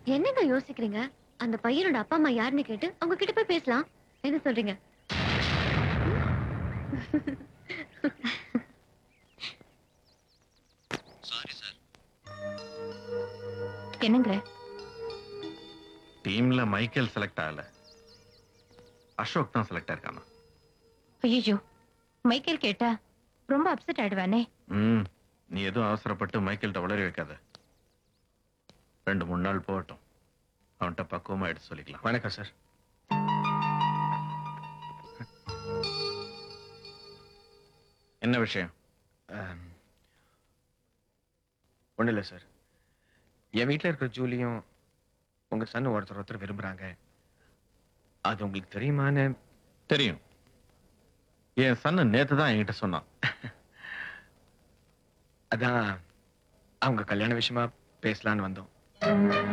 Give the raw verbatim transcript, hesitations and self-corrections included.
என்னங்க யோசிக்கிறீங்க? அந்த பையனோட அப்பா அம்மா யாருன்னு கேட்டு அவங்க கிட்ட போய் பேசலாம். என்ன சொல்றீங்க? Sorry sir. என்னங்க? டீம்ல மைக்கேல் செலக்ட் ஆகல. அசோக் தான் செலக்ட் ஆயிருக்கானா? ஐயோ, மைக்கேல் கேட்டா ரொம்ப அப்செட் ஆயிடுவானே. ம் நீ எதுவும் அவசரப்பட்டு மைக்கேல்கிட்ட வளர வைக்காத. ரெண்டு மூணு நாள் போகட்டும். அவன்கிட்ட பக்குவமா எடுத்து சொல்லிக்கலாம். வணக்கம் சார். என்ன விஷயம்? ஒன்றும் இல்லை சார். என் வீட்டில் இருக்கிற ஜூலியும் உங்க சன் ஒருத்தர் ஒருத்தர் விரும்புறாங்க. அது உங்களுக்கு தெரியுமான்னு? தெரியும். என் சன்னு நேத்து தான் என்கிட்ட சொன்னான். அதான் அவங்க கல்யாண விஷயமா பேசலான்னு வந்தோம்.